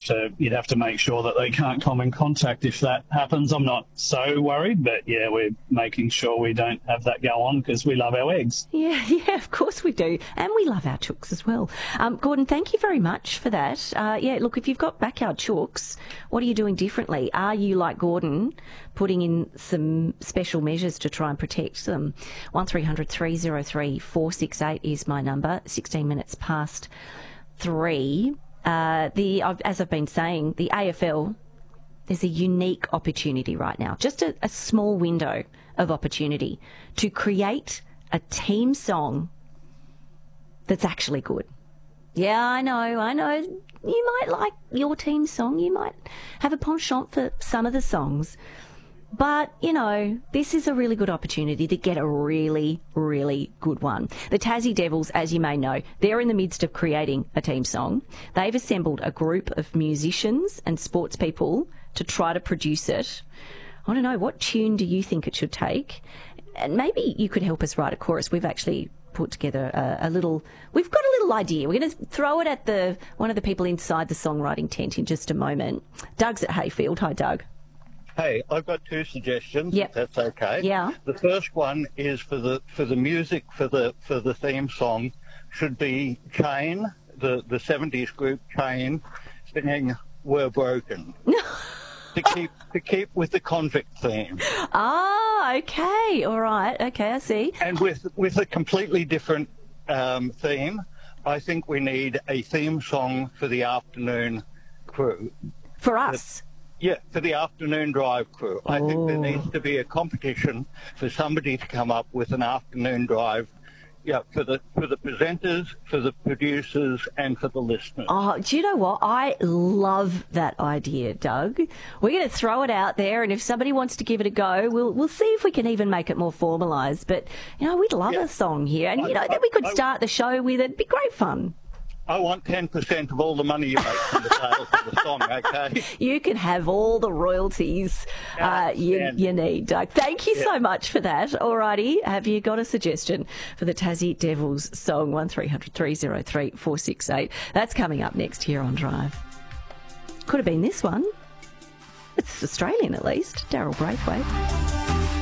you'd have to make sure that they can't come in contact if that happens. I'm not so worried, but yeah, we're making sure we don't have that go on because we love our eggs. Yeah, of course we do. And we love our chooks as well. Gordon, thank you very much for that. Look, if you've got backyard chooks, what are you doing differently? Are you, like Gordon, putting in some special measures to try and protect them? 1300 303 468 is my number. 16 minutes past 3. As I've been saying, the AFL, there's a unique opportunity right now, just a small window of opportunity to create a team song that's actually good. Yeah, I know. You might like your team song. You might have a penchant for some of the songs. But, this is a really good opportunity to get a really, really good one. The Tassie Devils, as you may know, they're in the midst of creating a team song. They've assembled a group of musicians and sports people to try to produce it. I don't know, what tune do you think it should take? And maybe you could help us write a chorus. We've actually put together we've got a little idea. We're going to throw it at one of the people inside the songwriting tent in just a moment. Doug's at Hayfield. Hi, Doug. Hey, I've got 2 suggestions. Yep. If that's okay. Yeah. The first one is for the music for the theme song should be Chain, the 70s group Chain, singing "We're Broken." to keep with the convict theme. Ah, okay, all right, okay, I see. And with a completely different theme, I think we need a theme song for the afternoon crew. For us. For the afternoon drive crew. I think there needs to be a competition for somebody to come up with an afternoon drive. For the presenters, for the producers, and for the listeners. Oh, do you know what? I love that idea, Doug. We're going to throw it out there, and if somebody wants to give it a go, we'll see if we can even make it more formalised. But we'd love a song here, and then we could start the show with it. It'd be great fun. I want 10% of all the money you make from the sales of the song, okay? You can have all the royalties you need, Doug. Thank you so much for that. Alrighty, have you got a suggestion for the Tassie Devils song? 1300 303 468. That's coming up next here on Drive. Could have been this one. It's Australian at least. Daryl Braithwaite.